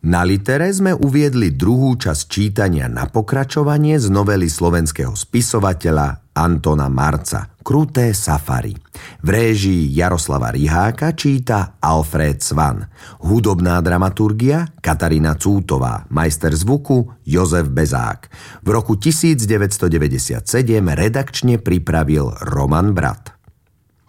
Na litere sme uviedli druhú časť čítania na pokračovanie z novely slovenského spisovateľa Antona Marca Kruté safari. V réžii Jaroslava Riháka číta Alfred Svan. Hudobná dramaturgia Katarína Cútová. Majster zvuku Jozef Bezák. V roku 1997 redakčne pripravil Roman Brat.